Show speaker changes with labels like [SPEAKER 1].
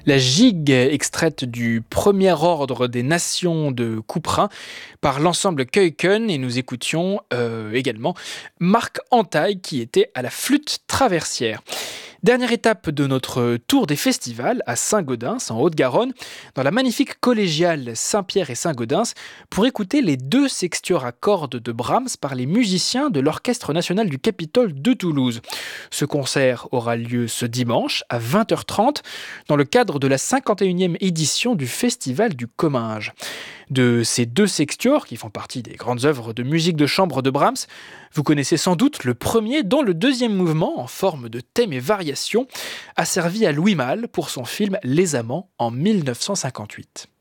[SPEAKER 1] La gigue extraite du premier ordre des nations de Couperin par l'ensemble Keuken et nous écoutions également Marc Antaille qui était à la flûte traversière. Dernière étape de notre tour des festivals à Saint-Gaudens, en Haute-Garonne, dans la magnifique collégiale Saint-Pierre et Saint-Gaudens, pour écouter les deux sextuors à cordes de Brahms par les musiciens de l'Orchestre national du Capitole de Toulouse. Ce concert aura lieu ce dimanche à 20h30 dans le cadre de la 51e édition du Festival du Comminges. De ces deux sextuors, qui font partie des grandes œuvres de musique de chambre de Brahms, vous connaissez sans doute le premier dont le deuxième mouvement, en forme de thème et variation, a servi à Louis Malle pour son film Les Amants en 1958.